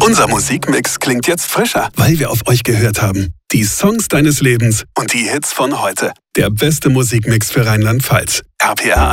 Unser Musikmix klingt jetzt frischer, weil wir auf euch gehört haben. Die Songs deines Lebens und die Hits von heute. Der beste Musikmix für Rheinland-Pfalz. RPR